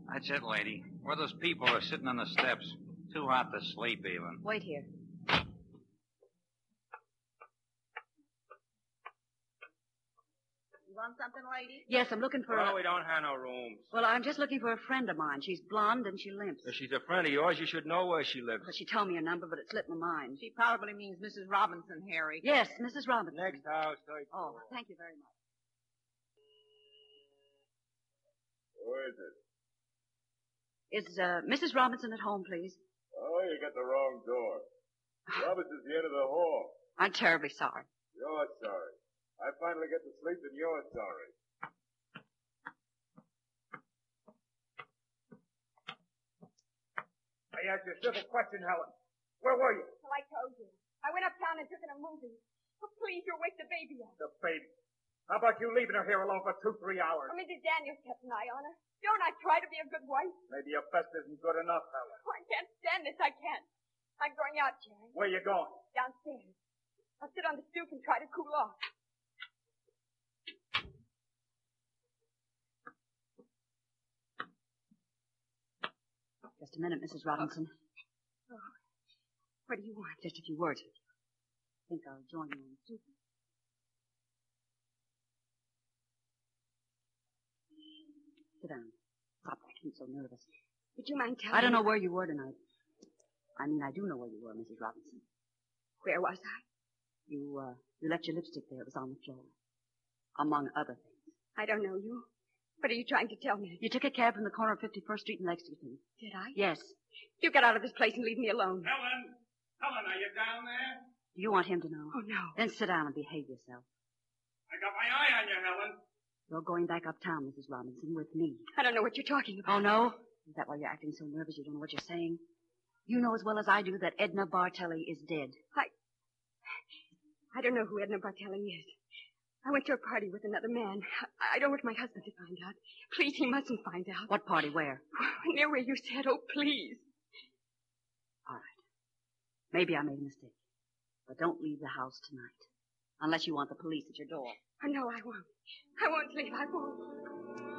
That's it, lady. Where those people are sitting on the steps. Too hot to sleep, even. Wait here. You want something, lady? Yes, I'm looking for Well, we don't have no rooms. Well, I'm just looking for a friend of mine. She's blonde and she limps. If she's a friend of yours, you should know where she lives. Well, she told me a number, but it slipped my mind. She probably means Mrs. Robinson, Harry. Yes, Mrs. Robinson. Next house, third Oh, floor. thank you very much. Who is it? Is Mrs. Robinson at home, please? Oh, you got the wrong door. Robinson's the end of the hall. I'm terribly sorry. You're sorry. I finally get to sleep and you're sorry. I asked you a simple question, Helen. Where were you? Well, I told you. I went uptown and took in a movie. Oh, please, you'll wake the baby up. The baby. How about you leaving her here alone for 2-3 hours? Oh, Mrs. Daniels kept an eye on her. Don't I try to be a good wife? Maybe your best isn't good enough, Helen. Oh, I can't stand this. I can't. I'm going out, Jerry. Where you going? Downstairs. I'll sit on the stoop and try to cool off. Just a minute, Mrs. Robinson. Oh. What do you want? Just a few words with you. I think I'll join you on the stoop. Sit down. Stop acting so nervous. Would you mind telling me? I don't know where you were tonight. I mean, I do know where you were, Mrs. Robinson. Where was I? You left your lipstick there. It was on the floor. Among other things. I don't know you. What are you trying to tell me? You took a cab from the corner of 51st Street in Lexington. Did I? Yes. You get out of this place and leave me alone. Helen! Helen, are you down there? Do you want him to know? Oh, no. Then sit down and behave yourself. I got my eye on you, Helen. You're going back uptown, Mrs. Robinson, with me. I don't know what you're talking about. Oh, no? Is that why you're acting so nervous you don't know what you're saying? You know as well as I do that Edna Bartelli is dead. I don't know who Edna Bartelli is. I went to a party with another man. I don't want my husband to find out. Please, he mustn't find out. What party? Where? Near where you said. Oh, please. All right. Maybe I made a mistake. But don't leave the house tonight. Unless you want the police at your door. Oh, no, I won't. I won't leave. I won't.